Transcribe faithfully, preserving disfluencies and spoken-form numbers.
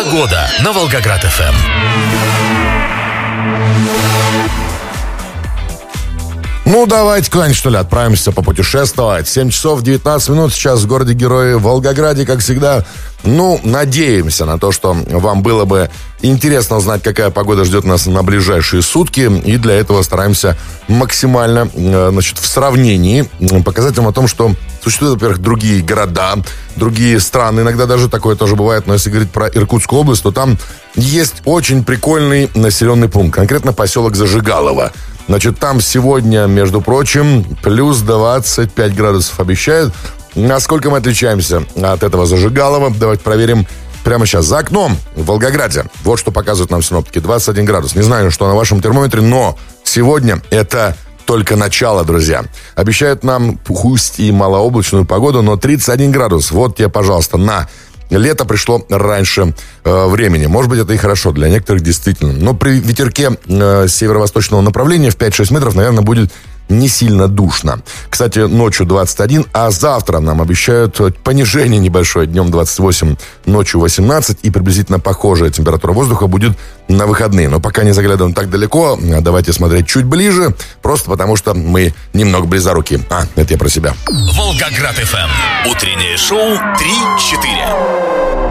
Погода на Волгоград-ФМ. Ну, давайте куда-нибудь, что ли, отправимся попутешествовать. семь часов девятнадцать минут сейчас в городе-герое Волгограде, как всегда. Ну, надеемся на то, что вам было бы интересно узнать, какая погода ждет нас на ближайшие сутки. И для этого стараемся максимально, значит, в сравнении показать вам о том, что существуют, во-первых, другие города, другие страны. Иногда даже такое тоже бывает. Но если говорить про Иркутскую область, то там есть очень прикольный населенный пункт. Конкретно поселок Зажигалово. Значит, там сегодня, между прочим, плюс двадцать пять градусов обещают. Насколько мы отличаемся от этого Зажигалова, давайте проверим прямо сейчас. За окном в Волгограде, вот что показывают нам синоптики, двадцать один градус. Не знаю, что на вашем термометре, но сегодня это только начало, друзья. Обещают нам пусть и малооблачную погоду, но тридцать один градус. Вот тебе, пожалуйста, на... Лето пришло раньше э, времени. Может быть, это и хорошо для некоторых, действительно. Но при ветерке э, северо-восточного направления в пять-шесть метров, наверное, будет не сильно душно. Кстати, ночью двадцать один, а завтра нам обещают понижение небольшое. Днем двадцать восемь, ночью восемнадцать. И приблизительно похожая температура воздуха будет на выходные. Но пока не заглядываем так далеко, давайте смотреть чуть ближе. Просто потому, что мы немного близоруки. А, это я про себя. Волгоград-ФМ. Утреннее шоу три четыре.